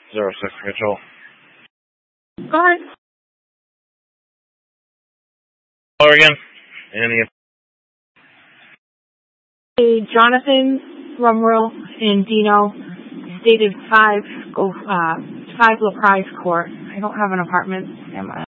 06 Control. Go ahead. Hello again. Any? Hey, Jonathan Rumrell and Dino, dated 5 La Prize Court. I don't have an apartment. Am I?